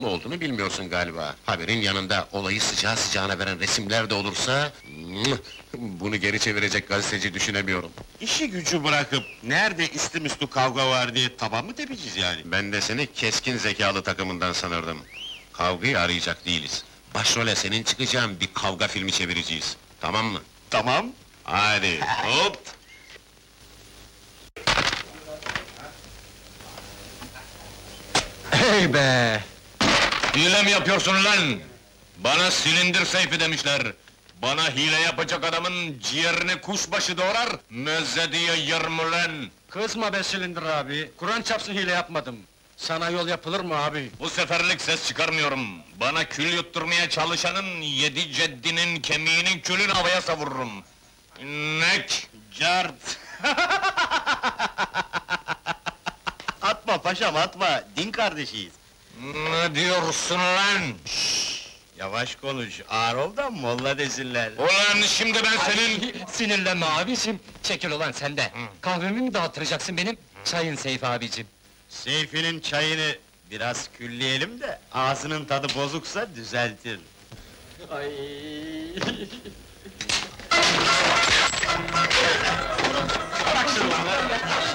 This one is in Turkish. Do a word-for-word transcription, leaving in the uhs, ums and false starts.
Ne olduğunu bilmiyorsun galiba. Haberin yanında olayı sıcağı sıcağına veren resimler de olursa... mıh, bunu geri çevirecek gazeteci düşünemiyorum. İşi gücü bırakıp, nerede üstü üstü kavga var diye taban mı tepeceğiz yani? Ben de seni keskin zekalı takımından sanırdım. Kavgayı arayacak değiliz. Başrole senin çıkacağın bir kavga filmi çevireceğiz. Tamam mı? Tamam. Hadi, hop! Hey be! Hile mi yapıyorsun lan? Bana silindir Seyfi demişler. Bana hile yapacak adamın ciğerini kuşbaşı doğrar, meze diye yer mi lan? Kızma be Silindir abi, Kur'an çapsın hile yapmadım. Sana yol yapılır mı abi? Bu seferlik ses çıkarmıyorum. Bana kül yutturmaya çalışanın yedi ceddinin kemiğinin külünü havaya savururum. İnnek! Cart! Atma paşam, atma! Din kardeşiyiz. Ne diyorsun lan? Yavaş konuş, ağır ol da molla desinler. Ulan şimdi ben senin... Sinirlenme abicim, çekil ulan sen de! Kahvemi mi dağıttıracaksın benim? Çayın Seyfi abicim. Seyfi'nin çayını biraz külleyelim de, ağzının tadı bozuksa düzeltir. Ay.